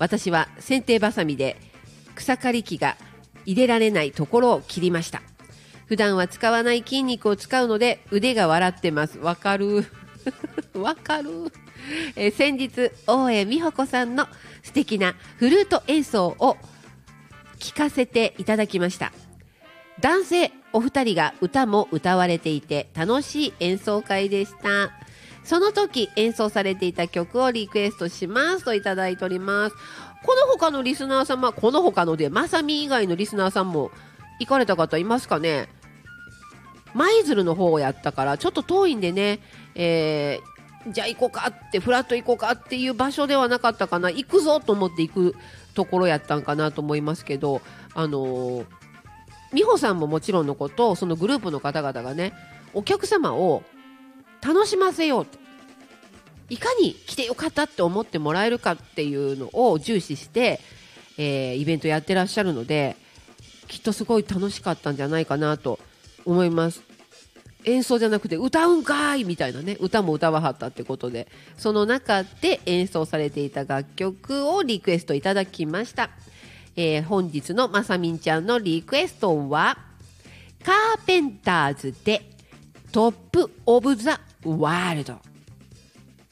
私は剪定バサミで草刈り機が入れられないところを切りました。普段は使わない筋肉を使うので腕が笑ってます。わかるわかる。先日大江美穂子さんの素敵なフルート演奏を聞かせていただきました。男性お二人が歌も歌われていて楽しい演奏会でした。その時演奏されていた曲をリクエストしますといただいております。この他のリスナー様、この他のでまさみ以外のリスナーさんも行かれた方いますかね。舞鶴の方をやったからちょっと遠いんでね、じゃあ行こうかってフラッと行こうかっていう場所ではなかったかな。行くぞと思って行くところやったんかなと思いますけど、美穂さんももちろんのこと、そのグループの方々がね、お客様を楽しませようと、いかに来てよかったって思ってもらえるかっていうのを重視して、イベントやってらっしゃるので、きっとすごい楽しかったんじゃないかなと思います。演奏じゃなくて歌うんかいみたいなね、歌も歌わはったってことで、その中で演奏されていた楽曲をリクエストいただきました。本日のまさみんちゃんのリクエストはカーペンターズでトップオブザワールド。